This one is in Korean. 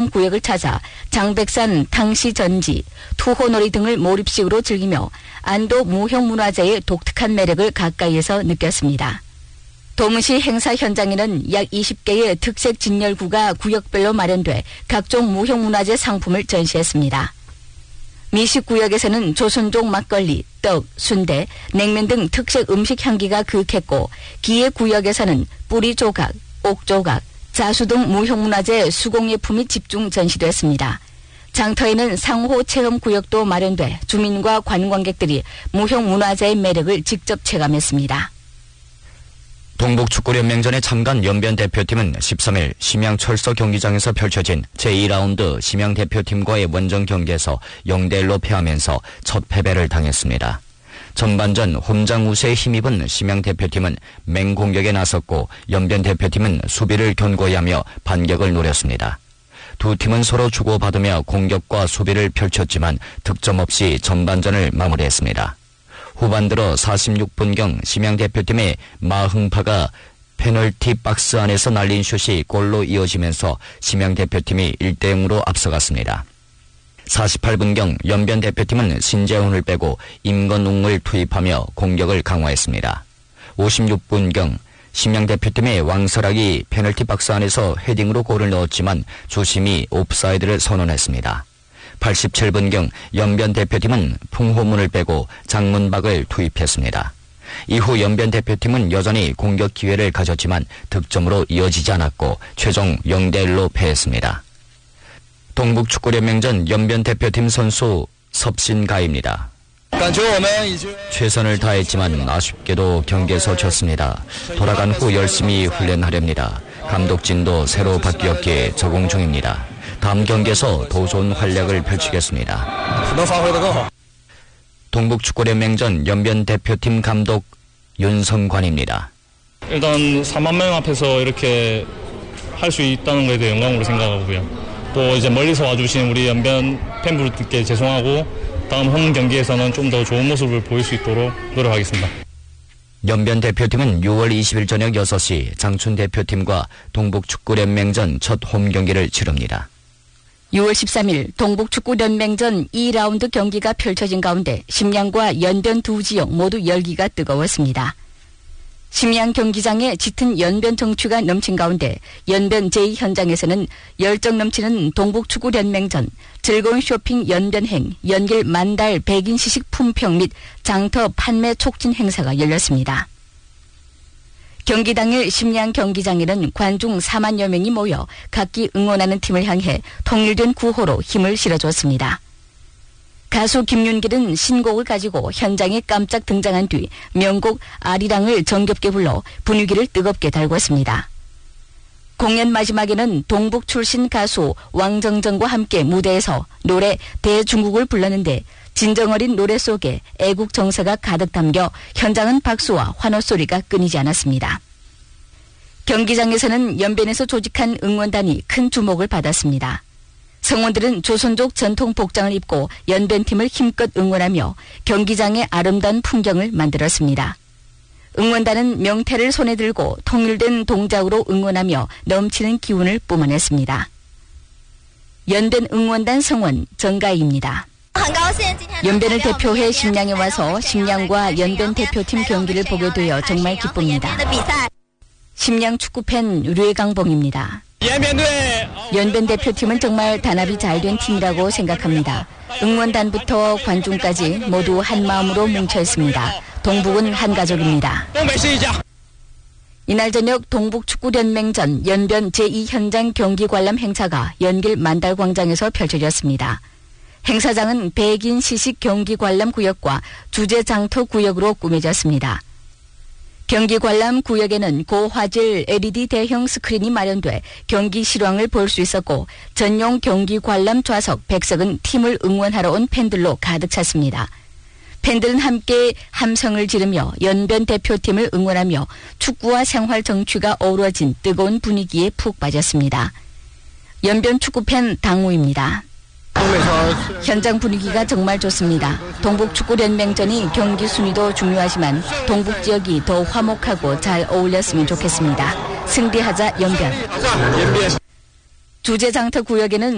구역을 찾아 장백산 탕시전지, 투호놀이 등을 몰입식으로 즐기며 안도 무형문화재의 독특한 매력을 가까이에서 느꼈습니다. 도문시 행사 현장에는 약 20개의 특색 진열구가 구역별로 마련돼 각종 무형문화재 상품을 전시했습니다. 미식구역에서는 조선족 막걸리, 떡, 순대, 냉면 등 특색 음식 향기가 그윽했고 기획구역에서는 뿌리조각, 옥조각, 자수 등 무형문화재 수공예품이 집중 전시됐습니다. 장터에는 상호 체험구역도 마련돼 주민과 관광객들이 무형문화재의 매력을 직접 체감했습니다. 동북축구연맹전에 참가한 연변 대표팀은 13일 심양철서 경기장에서 펼쳐진 제2라운드 심양 대표팀과의 원정 경기에서 0대1로 패하면서 첫 패배를 당했습니다. 전반전 홈장 우세에 힘입은 심양 대표팀은 맹공격에 나섰고 연변 대표팀은 수비를 견고히 하며 반격을 노렸습니다. 두 팀은 서로 주고받으며 공격과 수비를 펼쳤지만 득점 없이 전반전을 마무리했습니다. 후반 들어 46분경 심양 대표팀의 마흥파가 페널티 박스 안에서 날린 슛이 골로 이어지면서 심양 대표팀이 1대0으로 앞서갔습니다. 48분경 연변 대표팀은 신재훈을 빼고 임건웅을 투입하며 공격을 강화했습니다. 56분경 심양 대표팀의 왕설학이 페널티 박스 안에서 헤딩으로 골을 넣었지만 주심이 옵사이드를 선언했습니다. 87분경 연변 대표팀은 풍호문을 빼고 장문박을 투입했습니다. 이후 연변 대표팀은 여전히 공격 기회를 가졌지만 득점으로 이어지지 않았고 최종 0대1로 패했습니다. 동북축구연맹전 연변 대표팀 선수 섭신가입니다. 최선을 다했지만 아쉽게도 경기에서 졌습니다. 돌아간 후 열심히 훈련하렵니다. 감독진도 새로 바뀌었기에 적응 중입니다. 다음 경기에서 더 좋은 활약을 펼치겠습니다. 동북축구연맹전 연변 대표팀 감독 윤성관입니다. 일단 4만 명 앞에서 이렇게 할 수 있다는 것에 대해 영광으로 생각하고요. 또 이제 멀리서 와주신 우리 연변 팬분들께 죄송하고 다음 홈 경기에서는 좀 더 좋은 모습을 보일 수 있도록 노력하겠습니다. 연변 대표팀은 6월 20일 저녁 6시 장춘 대표팀과 동북축구연맹전 첫 홈 경기를 치릅니다. 6월 13일 동북축구연맹전 2라운드 경기가 펼쳐진 가운데 심양과 연변 두 지역 모두 열기가 뜨거웠습니다. 심양 경기장에 짙은 연변 정취가 넘친 가운데 연변 제2 현장에서는 열정 넘치는 동북축구연맹전, 즐거운 쇼핑 연변행, 연길 만달 백인 시식 품평 및 장터 판매 촉진 행사가 열렸습니다. 경기 당일 심양 경기장에는 관중 4만여 명이 모여 각기 응원하는 팀을 향해 통일된 구호로 힘을 실어줬습니다. 가수 김윤길은 신곡을 가지고 현장에 깜짝 등장한 뒤 명곡 아리랑을 정겹게 불러 분위기를 뜨겁게 달궜습니다. 공연 마지막에는 동북 출신 가수 왕정정과 함께 무대에서 노래 대중국을 불렀는데 진정어린 노래 속에 애국 정서가 가득 담겨 현장은 박수와 환호 소리가 끊이지 않았습니다. 경기장에서는 연변에서 조직한 응원단이 큰 주목을 받았습니다. 성원들은 조선족 전통 복장을 입고 연변팀을 힘껏 응원하며 경기장의 아름다운 풍경을 만들었습니다. 응원단은 명태를 손에 들고 통일된 동작으로 응원하며 넘치는 기운을 뿜어냈습니다. 연변 응원단 성원 정가희입니다. 연변을 대표해 심양에 와서 심양과 연변 대표팀 경기를 보게 되어 정말 기쁩니다. 심양 축구팬 류강봉입니다. 연변 대표팀은 정말 단합이 잘 된 팀이라고 생각합니다. 응원단부터 관중까지 모두 한 마음으로 뭉쳐 있습니다. 동북은 한 가족입니다. 이날 저녁 동북축구연맹전 연변 제2 현장 경기 관람 행사가 연길 만달광장에서 펼쳐졌습니다. 행사장은 백인 시식 경기 관람 구역과 주제 장터 구역으로 꾸며졌습니다. 경기 관람 구역에는 고화질 LED 대형 스크린이 마련돼 경기 실황을 볼 수 있었고 전용 경기 관람 좌석 100석은 팀을 응원하러 온 팬들로 가득 찼습니다. 팬들은 함께 함성을 지르며 연변 대표팀을 응원하며 축구와 생활 정취가 어우러진 뜨거운 분위기에 푹 빠졌습니다. 연변 축구팬 당우입니다. 현장 분위기가 정말 좋습니다. 동북축구연맹전이 경기 순위도 중요하지만 동북 지역이 더 화목하고 잘 어울렸으면 좋겠습니다. 승리하자 연변. 주제 장터 구역에는